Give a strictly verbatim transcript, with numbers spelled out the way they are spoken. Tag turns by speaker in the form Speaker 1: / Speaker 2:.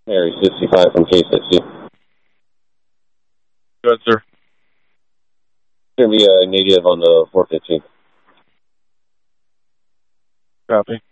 Speaker 1: Harry sixty-five from K sixty.
Speaker 2: Good, sir.
Speaker 1: Going to be a negative on the four fifteen.
Speaker 2: Copy.